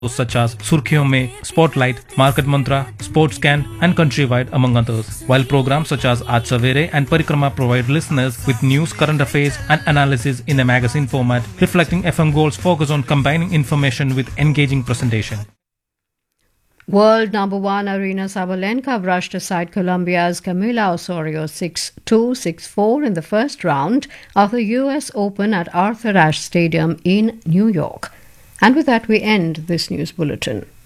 shows such as Surkhiyon Mein, Spotlight, Market Mantra, Sports Scan, and Countrywide, among others. While programs such as Aaj Savere and Parikrama provide listeners with news, current affairs, and analysis in a magazine format, reflecting FM Gold's focus on combining information with engaging presentation. World number one Arina Sabalenka brushed aside Colombia's Camila Osorio 6-2, 6-4 in the first round of the US Open at Arthur Ashe Stadium in New York. And with that, we end this news bulletin.